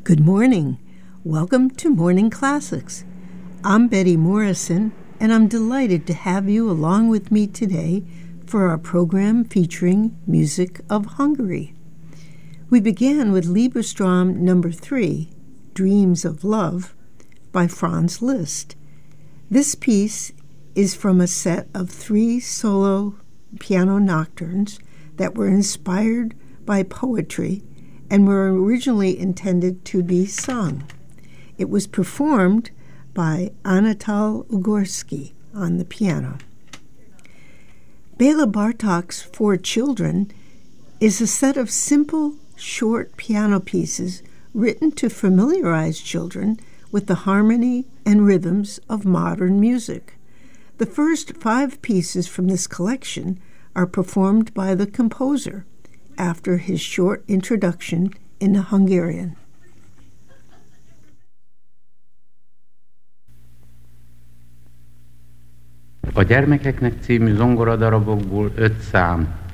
Good morning. Welcome to Morning Classics. I'm Betty Morrison, and I'm delighted to have you along with me today for our program featuring music of Hungary. We began with Liebestraum No. 3, Dreams of Love, by Franz Liszt. This piece is from a set of 3 solo piano nocturnes that were inspired by poetry and were originally intended to be sung. It was performed by Anatol Ugorsky on the piano. Bela Bartok's 4 Children is a set of simple, short piano pieces written to familiarize children with the harmony and rhythms of modern music. The first 5 pieces from this collection are performed by the composer after his short introduction in Hungarian. A gyermekeknek című zongoradarabokból 5 szám.